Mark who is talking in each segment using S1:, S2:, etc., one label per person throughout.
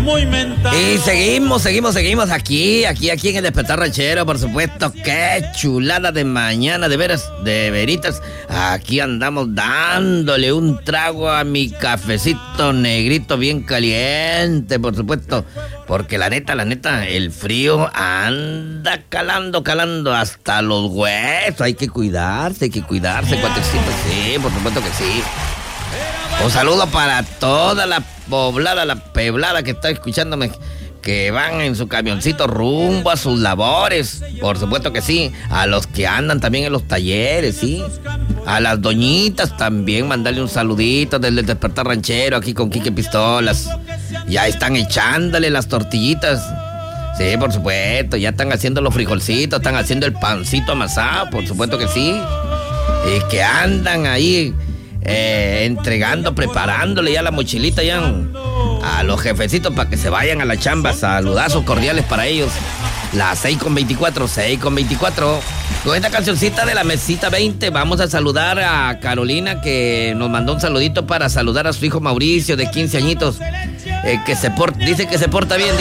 S1: Y seguimos aquí en el Despertar Ranchero, por supuesto. Qué chulada de mañana, de veras, de veritas. Aquí andamos dándole un trago a mi cafecito negrito bien caliente, por supuesto. Porque la neta, el frío anda calando hasta los huesos. Hay que cuidarse, cuatecitos. Sí, por supuesto que sí. Un saludo para toda la poblada, la peblada que está escuchándome, que van en su camioncito rumbo a sus labores. Por supuesto que sí. A los que andan también en los talleres, sí. A las doñitas también, mandarle un saludito desde el Despertar Ranchero, aquí con Quique Pistolas. Ya están echándole las tortillitas. Sí, por supuesto. Ya están haciendo los frijolcitos, están haciendo el pancito amasado, por supuesto que sí. Y que andan ahí entregando, preparándole ya la mochilita ya a los jefecitos para que se vayan a la chamba. Saludazos cordiales para ellos. Las 6:24. Con esta cancioncita de la mesita 20 vamos a saludar a Carolina, que nos mandó un saludito para saludar a su hijo Mauricio de 15 añitos. Dicen que se porta bien.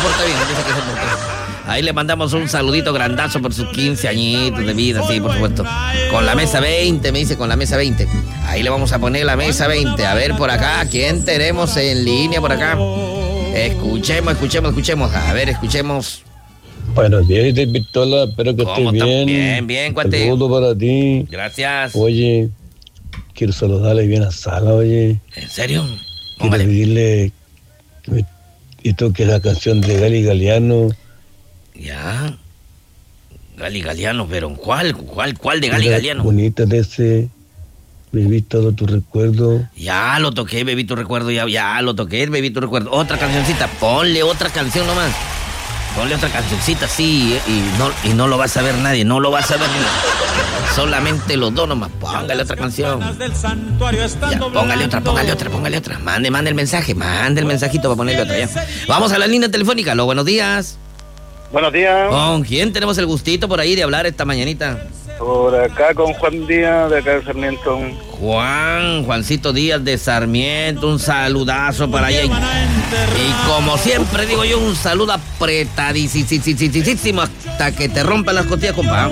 S1: Ahí le mandamos un saludito grandazo por sus 15 añitos de vida, sí, por supuesto. Con la mesa 20, me dice, con la mesa 20. Ahí le vamos a poner la mesa 20. A ver por acá, ¿quién tenemos en línea por acá? Escuchemos. A ver, escuchemos.
S2: Buenos días, Pistola, espero que estés bien.
S1: Bien, cuate.
S2: Saludo para ti.
S1: Gracias.
S2: Oye, quiero saludarle bien a Sala, oye.
S1: ¿En serio?
S2: Quiero pedirle que toque la canción de Gali Galeano.
S1: Ya. Gali Galeano, pero ¿cuál de Gali Galeano?
S2: Bonita de ese. Bebí todo tu recuerdo.
S1: Ya lo toqué, bebí tu recuerdo, ya lo toqué, bebí tu recuerdo. Otra cancioncita, ponle otra canción nomás. Ponle otra cancioncita, sí, y no lo va a saber nadie, solamente los dos nomás. Póngale otra canción. Ya, póngale otra. Mande el mensajito para ponerle otra, ya. Vamos a la línea telefónica, buenos días.
S3: Buenos días.
S1: ¿Con quién tenemos el gustito por ahí de hablar esta mañanita?
S3: Por acá con Juan Díaz, de acá de Sarmiento.
S1: Juancito Díaz de Sarmiento, un saludazo para allá. Y como siempre digo yo, un saludo apretadísimo hasta que te rompan las costillas, compa.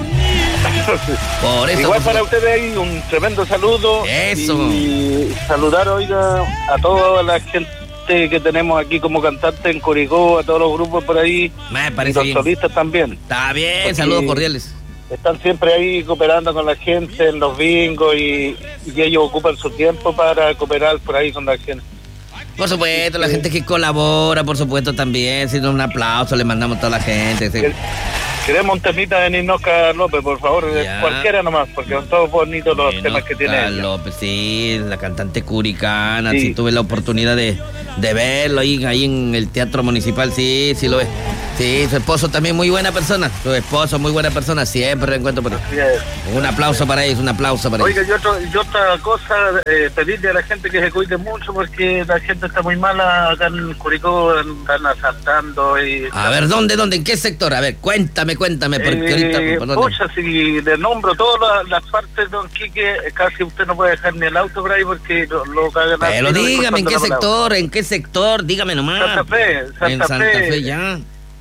S1: Por eso.
S3: Igual para ustedes ahí, un tremendo saludo.
S1: Eso.
S3: Y saludar, oiga, a toda la gente que tenemos aquí como cantante en Curicó, a todos los grupos por ahí.
S1: Me parece
S3: y los solistas también.
S1: Está bien, saludos cordiales.
S3: Están siempre ahí cooperando con la gente en los bingos y ellos ocupan su tiempo para cooperar por ahí con la gente.
S1: Por supuesto, la gente que colabora, por supuesto también. Si no, un aplauso le mandamos a toda la gente. Sí.
S3: Queremos un temita de Ninoca López, por favor, cualquiera nomás, porque son todos bonitos los temas que tiene ella.
S1: López, sí, la cantante curicana, sí, tuve la oportunidad de verlo ahí en el Teatro Municipal, sí lo ve. Sí, su esposo también muy buena persona, siempre reencuentro por él. Un aplauso para ellos,
S3: Oiga, y otra cosa, pedirle a la gente que se cuide mucho, porque la gente está muy mala acá en Curicó, están asaltando y...
S1: A ver, ¿dónde? ¿En qué sector? A ver, cuéntame, porque ahorita...
S3: Pucha, si le nombro todas las partes, don Quique, casi usted no puede dejar ni el auto por ahí porque lo cagan.
S1: Pero dígame, ¿en qué sector? Dígame nomás.
S3: Santa Fe.
S1: En Santa Fe, ya.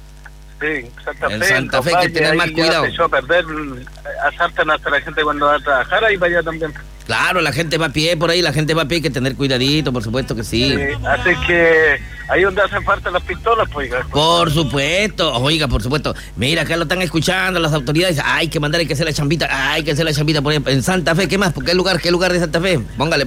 S3: Sí, Santa Fe.
S1: En Santa Fe hay que tener más cuidado.
S3: Se echó a perder, asaltan hasta la gente cuando va a trabajar, ahí para allá también.
S1: Claro, la gente va a pie por ahí, hay que tener cuidadito, por supuesto que sí.
S3: Así que ahí donde hacen falta las pistolas, pues.
S1: Por supuesto. Mira, acá lo están escuchando las autoridades. Hay que hacer la chambita por ahí. En Santa Fe, ¿qué más? ¿Qué lugar de Santa Fe? Póngale.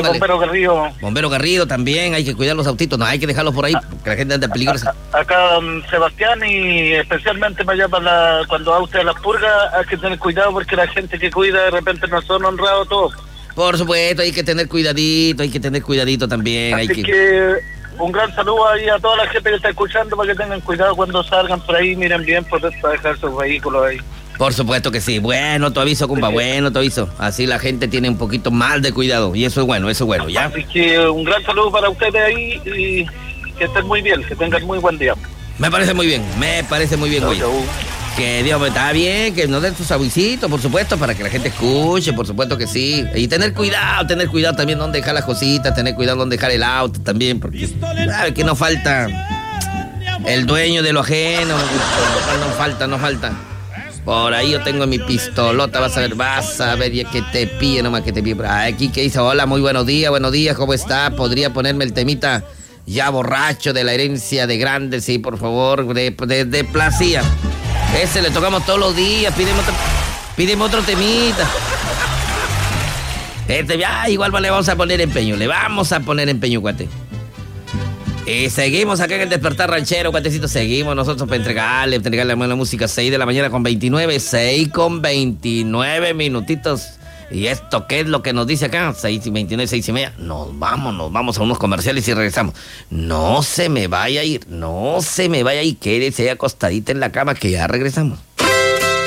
S1: Bombero Garrido también, hay que cuidar los autitos, no hay que dejarlos por ahí, porque la gente anda peligrosa.
S3: Acá don Sebastián, y especialmente para allá, cuando va usted a las purgas, hay que tener cuidado porque la gente que cuida de repente no son honrados todos.
S1: Por supuesto, hay que tener cuidadito también.
S3: Así que un gran saludo ahí a toda la gente que está escuchando para que tengan cuidado cuando salgan por ahí, miren bien para dejar sus vehículos ahí.
S1: Por supuesto que sí. Bueno, tu aviso, compa, Así la gente tiene un poquito más de cuidado y eso es bueno, ¿ya?
S3: Así que un gran saludo para ustedes ahí y que estén muy bien, que tengan muy buen día.
S1: Me parece muy bien, güey. Que Dios me está bien, que nos den sus avisitos, por supuesto, para que la gente escuche, por supuesto que sí. Y tener cuidado también dónde dejar las cositas, tener cuidado dónde dejar el auto también, porque sabe que no falta El dueño de lo ajeno. No falta. Por ahí yo tengo mi pistolota, vas a ver, ya que te pille nomás, que te pille. Aquí que dice, hola, muy buenos días, ¿cómo está? ¿Podría ponerme el temita ya borracho de la herencia de grandes? Sí, por favor, de Placía. Ese le tocamos todos los días, pídeme otro temita. Ya, igual le vamos a poner empeño, cuate. Y seguimos acá en el Despertar Ranchero, cuatecito. Seguimos nosotros para entregarle buena música. 6 de la mañana con 29 minutitos. ¿Y esto qué es lo que nos dice acá? 6:29, 6:30. Nos vamos a unos comerciales y regresamos. No se me vaya a ir. Quédese ahí acostadita en la cama que ya regresamos.